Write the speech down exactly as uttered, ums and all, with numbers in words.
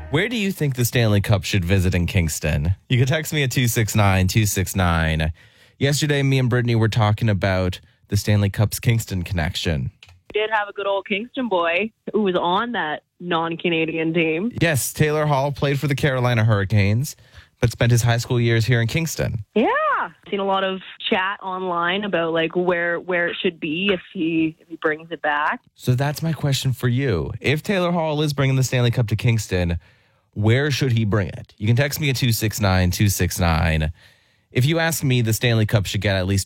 Where do you think the Stanley Cup should visit in Kingston? You can text me at two six nine two six nine. Yesterday, me and Brittany were talking about the Stanley Cup's Kingston connection. We did have a good old Kingston boy who was on that non-Canadian team. Yes, Taylor Hall played for the Carolina Hurricanes, but spent his high school years here in Kingston. Yeah. Seen a lot of chat online about like where where it should be if he if he brings it back. So that's my question for you. If Taylor Hall is bringing the Stanley Cup to Kingston, where should he bring it? You can text me at two six nine two six nine. If you ask me, the Stanley Cup should get at least